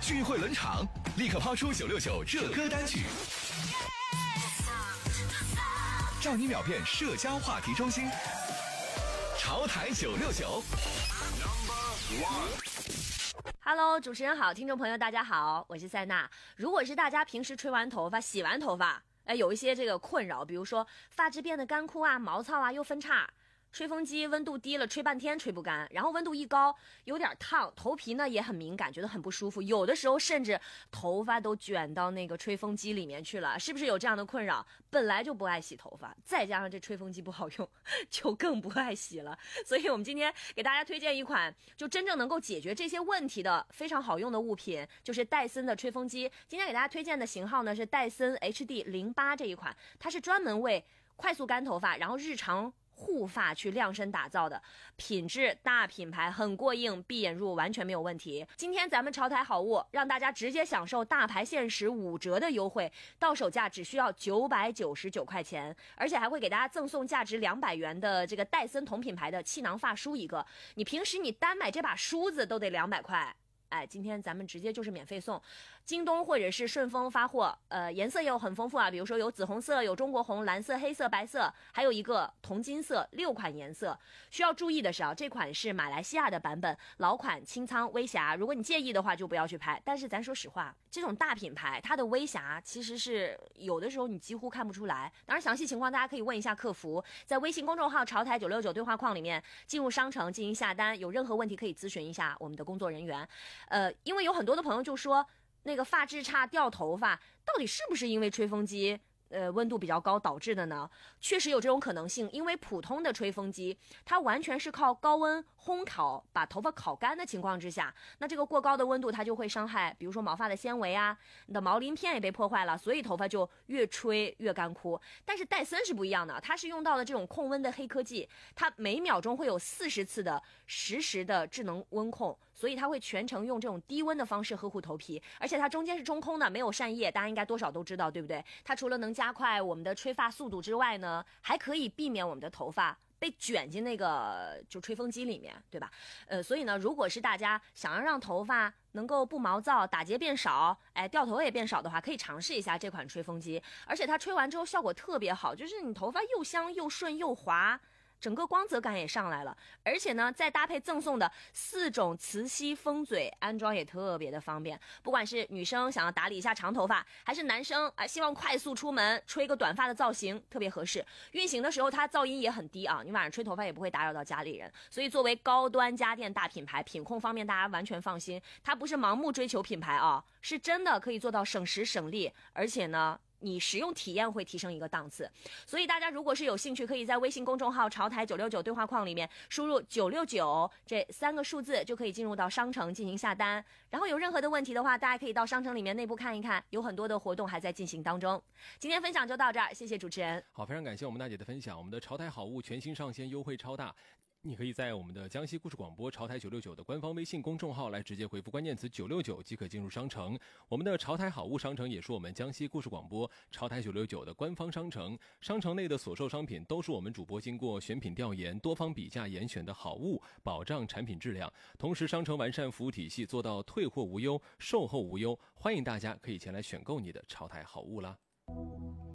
聚会冷场，立刻抛出969热歌单曲，照你秒变社交话题中心。潮台969。 Hello， 主持人好，听众朋友大家好，我是塞娜。如果是大家平时吹完头发、洗完头发，有一些这个困扰，比如说发质变得干枯啊、毛糙啊、又分叉。吹风机温度低了，吹半天吹不干，然后温度一高，有点烫，头皮呢也很敏感，觉得很不舒服，有的时候甚至头发都卷到那个吹风机里面去了，是不是有这样的困扰？本来就不爱洗头发，再加上这吹风机不好用，就更不爱洗了。所以我们今天给大家推荐一款就真正能够解决这些问题的非常好用的物品，就是戴森的吹风机。今天给大家推荐的型号呢是戴森 HD08 这一款，它是专门为快速干头发，然后日常护发去量身打造的，品质大品牌，很过硬，闭眼入完全没有问题。今天咱们潮台好物让大家直接享受大牌限时5折的优惠，到手价只需要999块钱，而且还会给大家赠送价值200元的这个戴森同品牌的气囊发梳一个，你平时你单买这把梳子都得200块。今天咱们直接就是免费送，京东或者是顺丰发货，颜色也有很丰富啊，比如说有紫红色、有中国红、蓝色、黑色、白色，还有一个铜金色，6款颜色。需要注意的是啊，这款是马来西亚的版本，老款清仓微瑕，如果你介意的话就不要去拍。但是咱说实话，这种大品牌它的微瑕其实是有的时候你几乎看不出来。当然详细情况大家可以问一下客服，在微信公众号潮台969对话框里面进入商城进行下单，有任何问题可以咨询一下我们的工作人员。因为有很多的朋友就说那个发质差掉头发到底是不是因为吹风机温度比较高导致的呢？确实有这种可能性，因为普通的吹风机它完全是靠高温烘烤把头发烤干的情况之下，那这个过高的温度它就会伤害比如说毛发的纤维啊，你的毛鳞片也被破坏了，所以头发就越吹越干枯。但是戴森是不一样的，它是用到了这种控温的黑科技，它每秒钟会有40次的实时的智能温控，所以它会全程用这种低温的方式呵护头皮，而且它中间是中空的，没有扇叶，大家应该多少都知道对不对？它除了能加快我们的吹发速度之外呢，还可以避免我们的头发被卷进那个就吹风机里面，对吧？所以呢，如果是大家想要让头发能够不毛躁，打结变少，掉头也变少的话，可以尝试一下这款吹风机，而且它吹完之后效果特别好，就是你头发又香又顺又滑，整个光泽感也上来了，而且呢再搭配赠送的4种磁吸风嘴，安装也特别的方便。不管是女生想要打理一下长头发，还是男生希望快速出门吹个短发的造型，特别合适。运行的时候它噪音也很低啊，你晚上吹头发也不会打扰到家里人，所以作为高端家电大品牌，品控方面大家完全放心，它不是盲目追求品牌啊，是真的可以做到省时省力，而且呢你使用体验会提升一个档次。所以大家如果是有兴趣，可以在微信公众号潮台969对话框里面输入969这3个数字，就可以进入到商城进行下单。然后有任何的问题的话，大家可以到商城里面内部看一看，有很多的活动还在进行当中。今天分享就到这儿，谢谢主持人。 好，非常感谢我们娜姐的分享。我们的潮台好物全新上线，优惠超大，你可以在我们的江西故事广播潮台969的官方微信公众号来直接回复关键词969即可进入商城。我们的潮台好物商城也是我们江西故事广播潮台969的官方商城，商城内的所售商品都是我们主播经过选品调研、多方比价严选的好物，保障产品质量。同时商城完善服务体系，做到退货无忧、售后无忧，欢迎大家可以前来选购你的潮台好物啦。